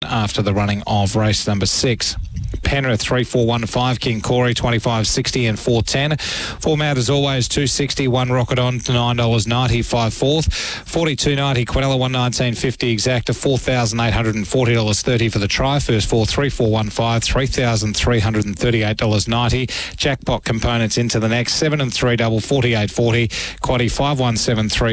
after the running of race number 6. Penrith 3415, King Corey 2560 and 410. Format as always 260, one Rocket On to $9.90, 5 fourth. 42.90 Quinella 119.50 exacta, $4,840.30 for the try. First four 3415, $3,338.90. Jackpot components into the next 7 and 3 double 48.40. Quaddy 5173,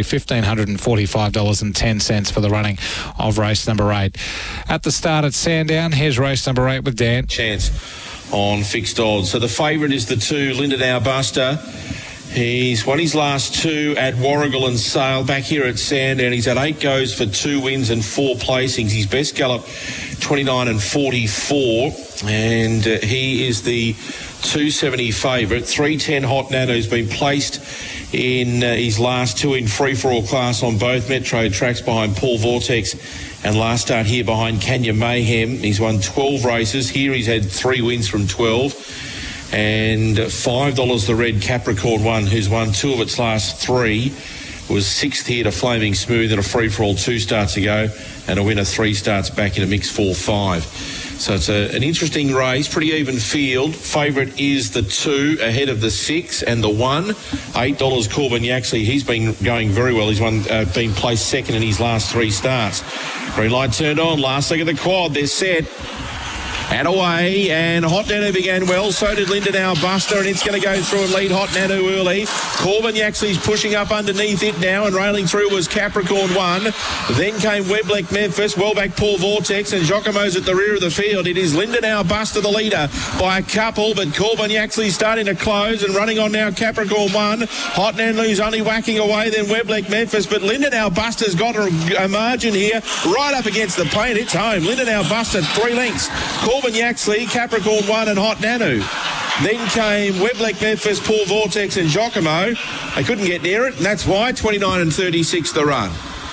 $1,545.10 for the running of race number 8. At the start at Sandown, here's race number 8 with Dan. Chance on fixed odds. So the favourite is the 2, Lindenau Buster. He's won his last 2 at Warragul and Sale. Back here at Sandown, he's had 8 goes for 2 wins and 4 placings. His best gallop 29 and 44, and he is the 270 favourite. 310 Hot Nano's been placed in his last 2 in free-for-all class on both metro tracks behind Paul Vortex, and last start here behind Kenya Mayhem. He's won 12 races. Here he's had 3 wins from 12. And $5 the red Capricorn One, who's won 2 of its last 3, was 6th here to Flaming Smooth in a free-for-all 2 starts ago, and a winner 3 starts back in a mixed 4-5. So it's an interesting race, pretty even field. Favourite is the 2 ahead of the 6 and the 1. $8 Corbin Yaxley. He's been going very well. He's been placed 2nd in his last 3 starts. Green light turned on. Last leg of the quad. They're set. And away, and Hot Nano began well, so did Lindenau Buster, and it's going to go through and lead Hot Nano early. Corbin Yaxley's pushing up underneath it now, and railing through was Capricorn One. Then came Weblek Memphis, well back Paul Vortex, and Giacomo's at the rear of the field. It is Lindenau Buster the leader by a couple, but Corbin Yaxley's starting to close, and running on now Capricorn One. Hot Nano's only whacking away, then Weblek Memphis, but Lindenau Buster's got a margin here, right up against the paint. It's home. Lindenau Buster 3 lengths. Corbin Yaxley, Capricorn One and Hot Nano. Then came Weblek Memphis, Paul Vortex and Giacomo. They couldn't get near it, and that's why 29 and 36 the run.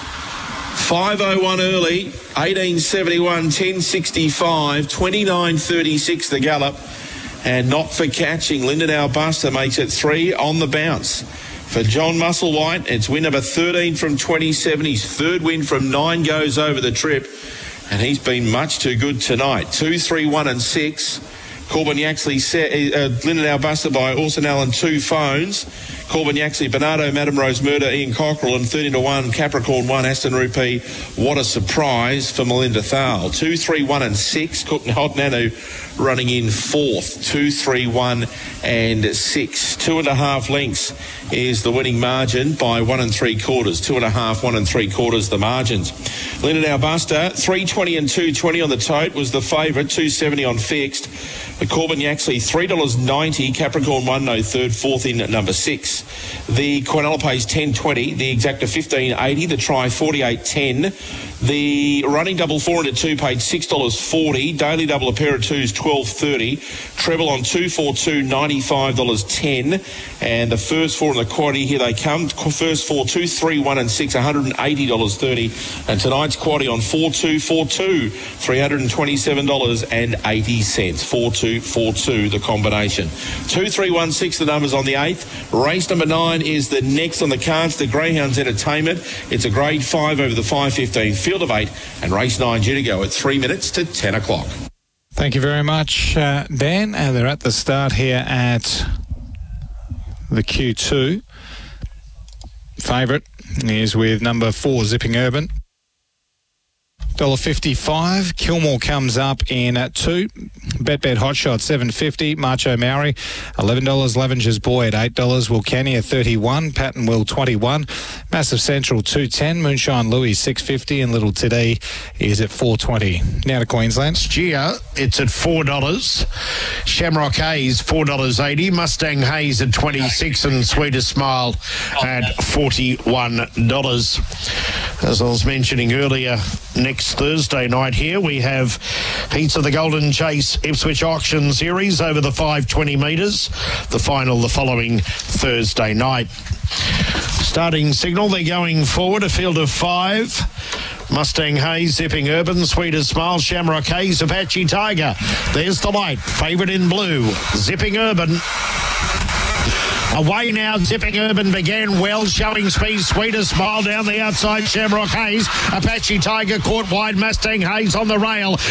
5:01 early, 18:71, 10:65, 29:36 the gallop, and not for catching. Lindenau Buster makes it 3 on the bounce. For John Musselwhite, it's win number 13 from 27. His 3rd win from 9 goes over the trip. And he's been much too good tonight. 2, 3, 1 and 6. Corbin Yaxley, Lindenau Buster by Orson Allen, 2 phones. Corbin Yaxley, Bernardo, Madame Rose Murder, Ian Cockrell, and 30-1, Capricorn 1, Aston Rupee. What a surprise for Melinda Thal. 2, 3, 1 and 6. Hot Nano running in 4th. 2, 3, 1 and 6. 2.5 lengths is the winning margin by 1 3/4. 2.5, 1 3/4 the margins. Lindenau Buster, 320 and 220 on the tote, was the favourite, 270 on fixed. The Corbin Yaxley, $3.90. Capricorn 1, no 3rd, 4th in at number 6. The Quinella pays 10.20. The exacta 15.80. The try 48.10. The running double 4 into 2 paid $6.40. Daily double a pair of 2s $12.30. Treble on 2, 4, 2, $95.10. And the first 4 in the quaddie, here they come. First 4, 2, 3, 1 and 6, $180.30. And tonight's quaddie on 4, 2, 4, 2, $327.80. 4, 2, 4, 2 the combination. 2, 3, 1, 6 the numbers on the 8th. Race number 9 is the next on the cards, the Greyhounds Entertainment. It's a grade 5 over the 5.15 field of 8, and race 9 due to go at 3 minutes to 10 o'clock. Thank you very much, Dan. And they're at the start here at the Q2. Favourite is with number 4, Zipping Urban. $1.55. Kilmore comes up in at 2. Bet Hotshot $7.50. Macho Maori $11. Lavenger's Boy at $8. Wilcannia $31. Patton Will $21. Massive Central $2.10. Moonshine Louis $6.50, and Little Today is at $4.20. Now to Queensland. Gia, it's at $4. Shamrock Hayes $4.80. Mustang Hayes at $26, and Sweetest Smile at $41. As I was mentioning earlier, next Thursday night here we have heats of the Golden Chase Ipswich Auction Series over the 520 metres. The final the following Thursday night. Starting signal, they're going forward, a field of 5. Mustang Hayes, Zipping Urban, Sweetest Smile, Shamrock Hayes, Apache Tiger. There's the light, favourite in blue, Zipping Urban. Away now, Zipping Urban began well, showing speed. Sweetest Smile down the outside, Shamrock Hayes. Apache Tiger caught wide, Mustang Hayes on the rail.